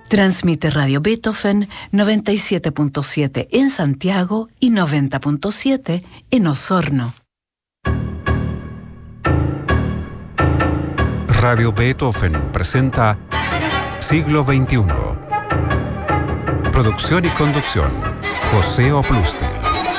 Transmite Radio Beethoven 97.7 en Santiago y 90.7 en Osorno. Radio Beethoven presenta Siglo XXI. Producción y conducción, José Oplustil.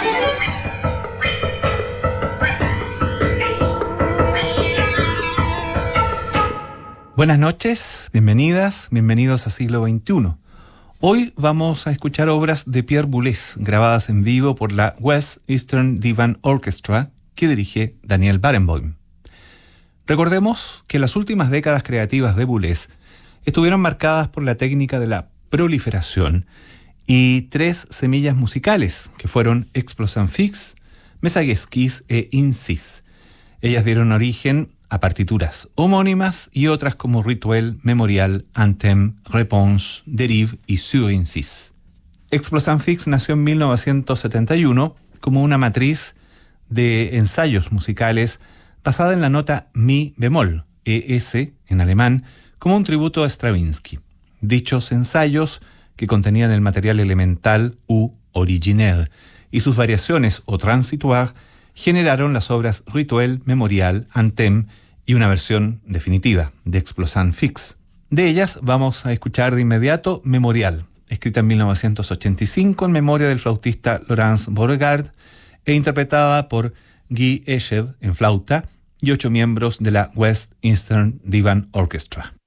Buenas noches, bienvenidos a Siglo XXI. Hoy vamos a escuchar obras de Pierre Boulez, grabadas en vivo por la West Eastern Divan Orchestra, que dirige Daniel Barenboim. Recordemos que las últimas décadas creativas de Boulez estuvieron marcadas por la técnica de la proliferación y tres semillas musicales, que fueron Explosion Fixe, Messagesquisse e Incis. Ellas dieron origen a partituras homónimas y otras como Rituel, Memorial, Anthem, Réponse, Dérive y Sur Incis. Explosion Fixe nació en 1971 como una matriz de ensayos musicales basada en la nota mi bemol, ES en alemán, como un tributo a Stravinsky. Dichos ensayos, que contenían el material elemental u originel y sus variaciones o transitoire, generaron las obras Rituel, Memorial, Anthem y una versión definitiva de Explosion Fixe. De ellas vamos a escuchar de inmediato Memorial, escrita en 1985 en memoria del flautista Laurence Beauregard e interpretada por Guy Esched en flauta y 8 miembros de la West Eastern Divan Orchestra.